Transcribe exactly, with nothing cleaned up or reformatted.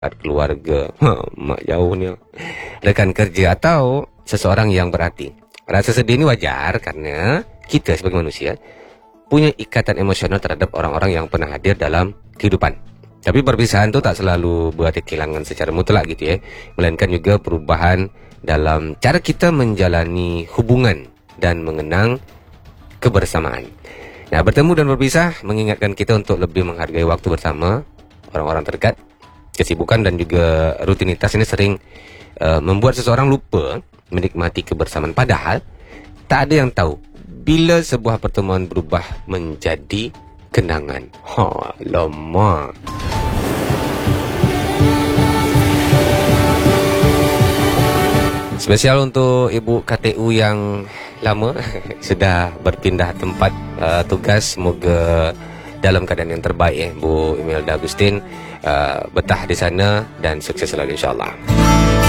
keluarga, ha, mak jauh ni, rekan kerja atau seseorang yang berarti. Rasa sedih ini wajar karena kita sebagai manusia punya ikatan emosional terhadap orang-orang yang pernah hadir dalam kehidupan. Tapi perpisahan itu tak selalu berarti kehilangan secara mutlak gitu ya, melainkan juga perubahan dalam cara kita menjalani hubungan dan mengenang kebersamaan. Nah, bertemu dan berpisah mengingatkan kita untuk lebih menghargai waktu bersama orang-orang terdekat. Kesibukan dan juga rutinitas ini sering uh, membuat seseorang lupa menikmati kebersamaan. Padahal tak ada yang tahu bila sebuah pertemuan berubah menjadi kenangan. Ha, lama. Spesial untuk Ibu K T U yang lama sudah berpindah tempat uh, tugas. Semoga dalam keadaan yang terbaik ya, Bu Imelda Agustin, uh, betah di sana dan sukses selalu insyaAllah.